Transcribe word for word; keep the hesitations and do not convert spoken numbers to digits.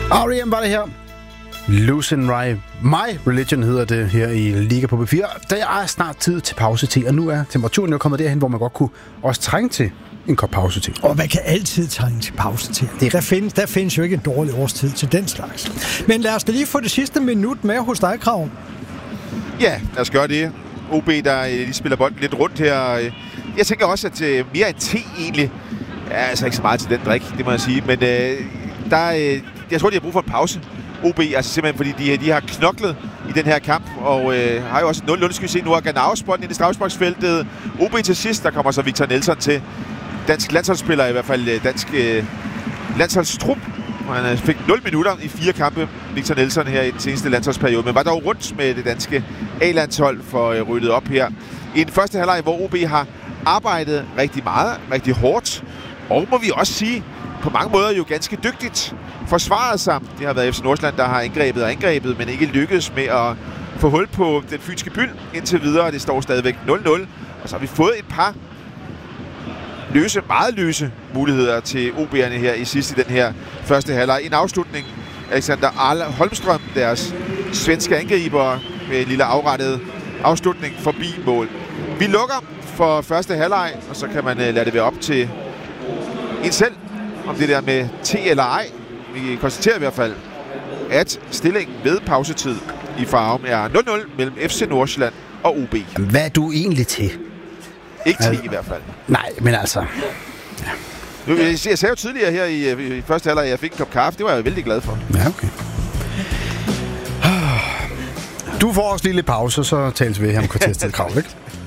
R E M var det her. Losing My Religion hedder det her i Liga på B fire. Der er snart tid til pause-te, og nu er temperaturen jo kommet derhen, hvor man godt kunne også trænge til en kop pause-te. Og man kan altid trænge til pause-te. Der findes, der findes jo ikke en dårlig årstid til den slags. Men lad os da lige få det sidste minut med hos dig, Krav. Ja, lad os gøre det. O B, der lige spiller bolden lidt rundt her. Jeg tænker også, at mere end te egentlig er altså ikke så meget til den drik, det må jeg sige. Men øh, der, øh, jeg tror, de har brug for en pause. O B, altså simpelthen fordi de, de har knoklet i den her kamp, og øh, har jo også nul nul, skal vi se nu, har Ganaus bolden ind i strafsparksfeltet. O B til sidst, der kommer så Victor Nelson til. Dansk landsholdsspiller, i hvert fald dansk øh, landsholdstrup. Han fik nul minutter i fire kampe, Victor Nelson, her i den seneste landsholdsperiode, men var dog rundt med det danske A-landshold for øh, ryddet op her. I den første halvleg, hvor O B har arbejdet rigtig meget, rigtig hårdt, og må vi også sige, på mange måder jo ganske dygtigt forsvaret sig. Det har været F C Nordsjælland, der har angrebet og angrebet, men ikke lykkedes med at få hul på den fynske byld indtil videre. Det står stadigvæk nul nul, og så har vi fået et par løse, meget løse muligheder til O B'erne her i sidste i den her første halvleg. En afslutning, Alexander Arla Holmstrøm, deres svenske angriber, med en lille afrettet afslutning forbi mål. Vi lukker for første halvleg, og så kan man uh, lade det være op til en selv, om det der med te eller ej. Vi konstaterer i hvert fald, at stillingen ved pausetid i Farum er nul nul mellem F C Nordsjælland og O B. Hvad er du egentlig til? Ikke te i hvert fald. Nej, men altså... Ja. Nu, jeg, jeg sagde jo tidligere her i, i første halvleg, at jeg fik en kop kaffe. Det var jeg vældig glad for. Ja, okay. Du får også lige lidt pause, så tales vi her om kvarterstid, Krav, ikke?